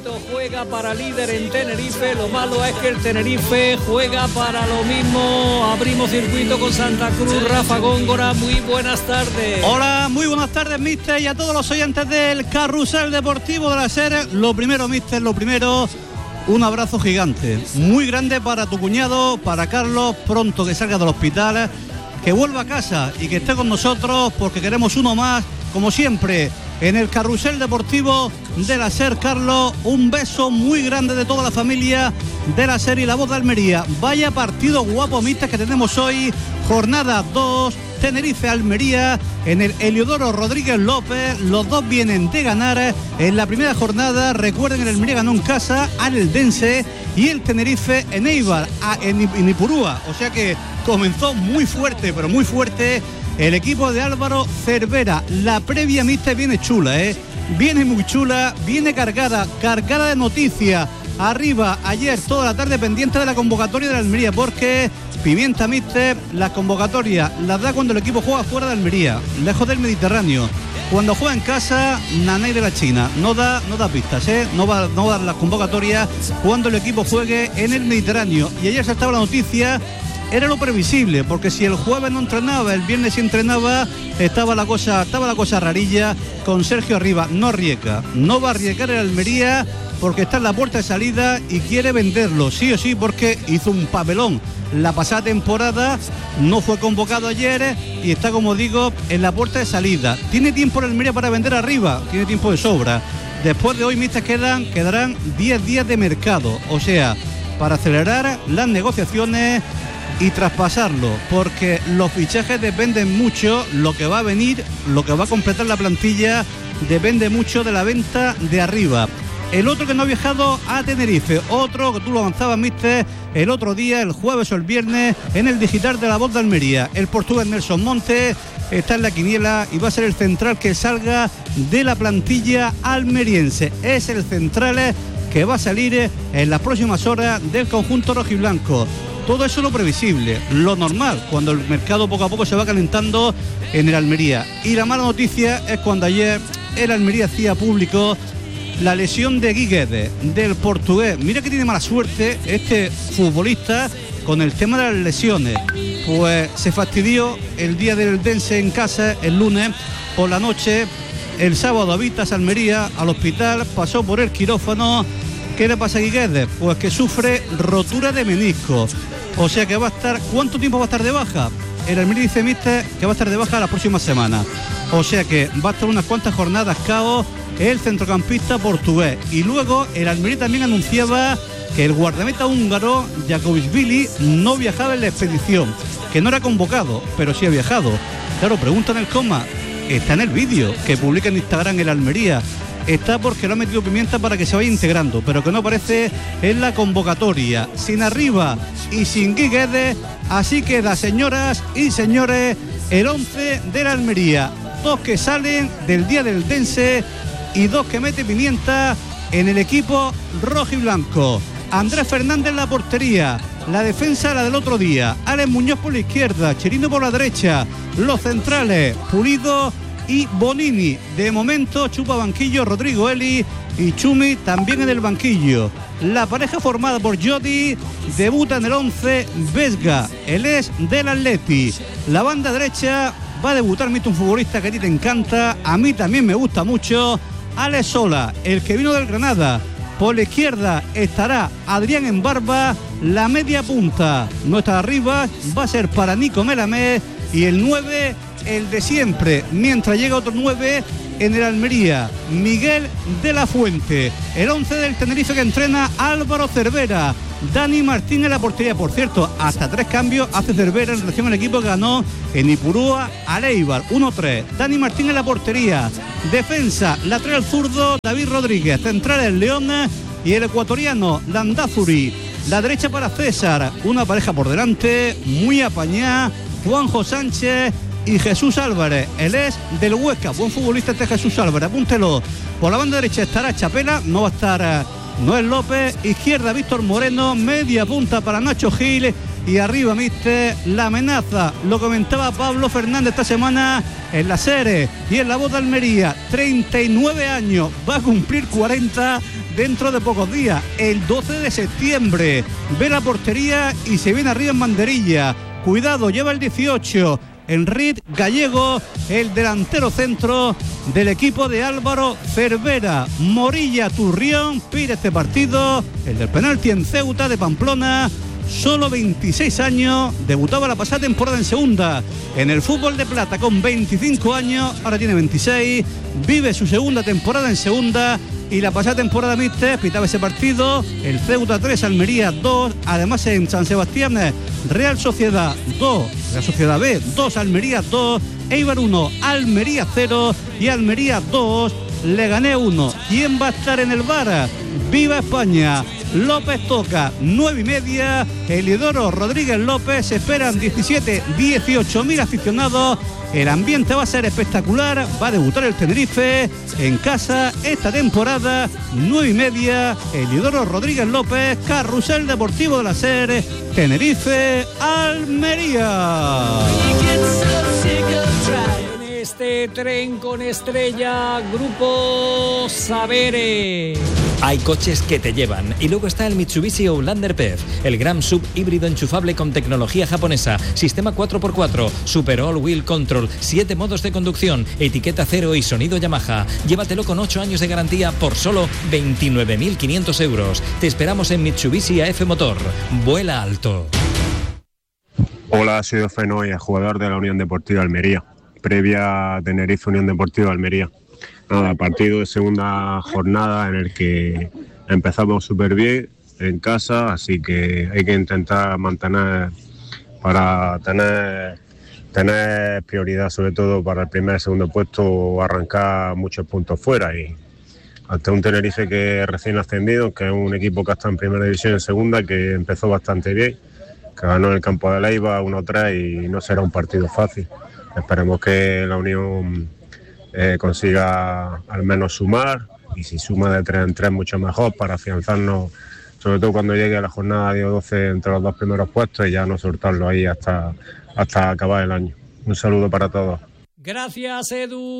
Juega para líder en Tenerife, lo malo es que el Tenerife juega para lo mismo. Abrimos circuito con Santa Cruz. Rafa Góngora, muy buenas tardes. Hola, muy buenas tardes, mister, y a todos los oyentes del Carrusel Deportivo de la SER. Lo primero, mister, un abrazo gigante, muy grande para tu cuñado, para Carlos, pronto que salga del hospital, que vuelva a casa y que esté con nosotros, porque queremos uno más, como siempre, en el Carrusel Deportivo de la SER. Carlos, un beso muy grande de toda la familia de la SER y La Voz de Almería. Vaya partido guapo, mister, que tenemos hoy, jornada 2, Tenerife-Almería, en el Heliodoro Rodríguez López. Los dos vienen de ganar en la primera jornada. Recuerden, el Almería ganó en casa al Eldense y el Tenerife en Eibar, en Ipurúa. O sea que comenzó muy fuerte, pero muy fuerte, el equipo de Álvaro Cervera. La previa, mister, viene chula, viene muy chula, viene cargada de noticias. Arriba, ayer toda la tarde pendiente de la convocatoria de la Almería, porque Pimienta, mister, las convocatorias las da cuando el equipo juega fuera de Almería, lejos del Mediterráneo. Cuando juega en casa, nanay de la China, no da pistas, no va a dar las convocatorias cuando el equipo juegue en el Mediterráneo. Y ayer saltaba la noticia. Era lo previsible, porque si el jueves no entrenaba, el viernes sí entrenaba, estaba la cosa rarilla con Sergio arriba. No va a arriesgar el Almería, porque está en la puerta de salida y quiere venderlo, sí o sí, porque hizo un papelón la pasada temporada, no fue convocado ayer y está, como digo, en la puerta de salida. ¿Tiene tiempo el Almería para vender arriba? Tiene tiempo de sobra. Después de hoy, mister, quedarán 10 días de mercado, o sea, para acelerar las negociaciones y traspasarlo, porque los fichajes dependen mucho, lo que va a venir, lo que va a completar la plantilla, depende mucho de la venta de arriba. El otro que no ha viajado a Tenerife, otro que tú lo avanzabas, mister, el otro día, el jueves o el viernes, en el digital de La Voz de Almería. El portugués Nelson Montes está en la quiniela y va a ser el central que salga de la plantilla almeriense. Es el central que va a salir en las próximas horas del conjunto rojiblanco. Todo eso es lo previsible, lo normal, cuando el mercado poco a poco se va calentando en el Almería. Y la mala noticia es cuando ayer el Almería hacía público la lesión de Guiguede, del portugués. Mira que tiene mala suerte este futbolista con el tema de las lesiones. Pues se fastidió el día del Eldense en casa, el lunes por la noche. El sábado habitas Almería, al hospital, pasó por el quirófano. ¿Qué le pasa a Guiguede? Pues que sufre rotura de menisco. O sea que va a estar... ¿Cuánto tiempo va a estar de baja? El Almería dice, mister, que va a estar de baja la próxima semana. O sea que va a estar unas cuantas jornadas cao el centrocampista portugués. Y luego el Almería también anunciaba que el guardameta húngaro Jakobisvili no viajaba en la expedición, que no era convocado, pero sí ha viajado. Claro, pregunta en el coma, está en el vídeo que publica en Instagram el Almería. Está porque lo ha metido Pimienta para que se vaya integrando, pero que no aparece en la convocatoria. Sin arriba y sin Guiguede, así queda, señoras y señores, el 11 de la Almería. 2 que salen del día del Dense y 2 que mete Pimienta en el equipo rojo y blanco. Andrés Fernández en la portería, la defensa la del otro día, Alex Muñoz por la izquierda, Chirino por la derecha, los centrales Pulido y Bonini. De momento chupa banquillo Rodrigo Eli y Chumi también en el banquillo. La pareja formada por Jody, debuta en el 11 Vesga, él es del Atleti. La banda derecha va a debutar, un futbolista que a ti te encanta, a mí también me gusta mucho, Alex Sola, el que vino del Granada. Por la izquierda estará Adrián Embarba, la media punta nuestra arriba va a ser para Nico Melamé y el 9, el de siempre, mientras llega otro 9 en el Almería, Miguel de la Fuente. El 11 del Tenerife que entrena Álvaro Cervera, Dani Martín en la portería. Por cierto, hasta 3 cambios hace Cervera en relación al equipo que ganó en Ipurúa al Eibar, 1-3. Dani Martín en la portería. Defensa, lateral zurdo David Rodríguez, central el León y el ecuatoriano Landázuri. La derecha para César, una pareja por delante muy apañada, Juanjo Sánchez y Jesús Álvarez. Él es del Huesca, buen futbolista este Jesús Álvarez, apúntelo. Por la banda derecha estará Chapela, no va a estar Noel López. Izquierda Víctor Moreno, media punta para Nacho Gil y arriba, mister, la amenaza. Lo comentaba Pablo Fernández esta semana en la SER y en La Voz de Almería. 39 años, va a cumplir 40 dentro de pocos días, el 12 de septiembre. Ve la portería y se viene arriba en banderilla. Cuidado, lleva el 18. Enrique Gallego, el delantero centro del equipo de Álvaro Cervera. Morilla Turrión pide este partido, el del penalti en Ceuta de Pamplona. Solo 26 años, debutaba la pasada temporada en segunda en el fútbol de plata con 25 años, ahora tiene 26, vive su segunda temporada en segunda. Y la pasada temporada, míster, pitaba ese partido, el Ceuta 3, Almería 2, además en San Sebastián, Real Sociedad 2, Real Sociedad B 2, Almería 2, Eibar 1, Almería 0 y Almería 2, Leganés 1. ¿Quién va a estar en el VAR? ¡Viva España! López toca, 9:30, Eliodoro Rodríguez López, se esperan 18.000 aficionados. El ambiente va a ser espectacular, va a debutar el Tenerife en casa esta temporada, 9:30, Eliodoro Rodríguez López, Carrusel Deportivo de la SER, Tenerife, Almería. Este tren con estrella, Grupo Saberes. Hay coches que te llevan. Y luego está el Mitsubishi Outlander PHEV, el gran sub híbrido enchufable con tecnología japonesa, sistema 4x4, super all-wheel control, 7 modos de conducción, etiqueta cero y sonido Yamaha. Llévatelo con 8 años de garantía por solo 29.500 euros. Te esperamos en Mitsubishi AF Motor. Vuela alto. Hola, soy Ofenoy, jugador de la Unión Deportiva Almería. Previa a Tenerife Unión Deportiva Almería. Nada, partido de segunda jornada en el que empezamos súper bien en casa, así que hay que intentar mantener para tener prioridad, sobre todo para el primer y segundo puesto, arrancar muchos puntos fuera. Y ante un Tenerife que es recién ascendido, que es un equipo que está en primera división y en segunda, que empezó bastante bien, que ganó en el campo de Leiva 1-3 y no será un partido fácil. Esperemos que la Unión consiga al menos sumar, y si suma de 3 en 3 mucho mejor, para afianzarnos, sobre todo cuando llegue a la jornada 10-12 entre los dos primeros puestos, y ya no soltarlo ahí hasta acabar el año. Un saludo para todos. Gracias, Edu.